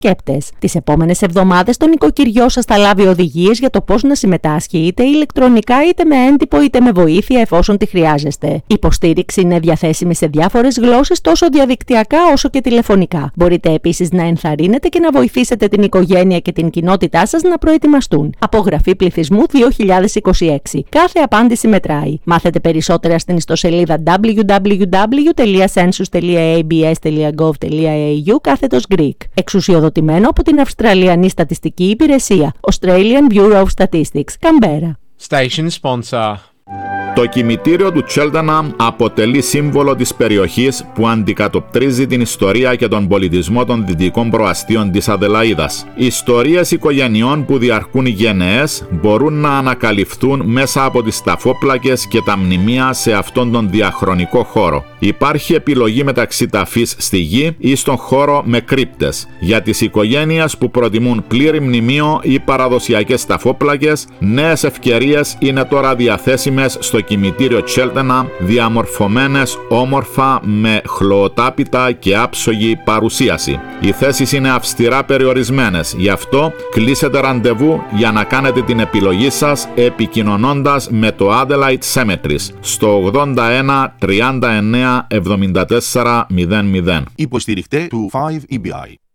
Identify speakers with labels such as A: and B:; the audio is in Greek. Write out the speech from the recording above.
A: Σκέπτες. Τις επόμενες εβδομάδες το νοικοκυριό σας θα λάβει οδηγίες για το πώς να συμμετάσχει είτε ηλεκτρονικά είτε με έντυπο είτε με βοήθεια εφόσον τη χρειάζεστε. Η υποστήριξη είναι διαθέσιμη σε διάφορες γλώσσες τόσο διαδικτυακά όσο και τηλεφωνικά. Μπορείτε επίσης να ενθαρρύνετε και να βοηθήσετε την οικογένεια και την κοινότητά σας να προετοιμαστούν. Απογραφή πληθυσμού 2026. Κάθε απάντηση μετράει. Μάθετε περισσότερα στην ιστοσελίδα www.census.abs.gov.au/Greek. Εξουσιοδοτημένο από την Αυστραλιανή Στατιστική Υπηρεσία. Australian Bureau of Statistics. Καμπέρα.
B: Station sponsor.
C: Το κημητήριο του Cheltenham αποτελεί σύμβολο της περιοχής που αντικατοπτρίζει την ιστορία και τον πολιτισμό των δυτικών προαστίων της Αδελαΐδας. Ιστορίες οικογενειών που διαρκούν γενναίες μπορούν να ανακαλυφθούν μέσα από τις ταφόπλακες και τα μνημεία σε αυτόν τον διαχρονικό χώρο. Υπάρχει επιλογή μεταξύ ταφής στη γη ή στον χώρο με κρύπτες. Για τις οικογένειες που προτιμούν πλήρη μνημείο ή παραδοσιακές ταφόπλακες, νέες ευκαιρίες είναι τώρα διαθέσιμες στο κημητήριο Cheltenham, διαμορφωμένες όμορφα με χλωοτάπητα και άψογη παρουσίαση. Οι θέσεις είναι αυστηρά περιορισμένες, γι' αυτό κλείσετε ραντεβού για να κάνετε την επιλογή σας επικοινωνώντας με το Adelaide Cemeteries στο 81 39 74 00.
D: Υποστηριχτέ του 5EBI.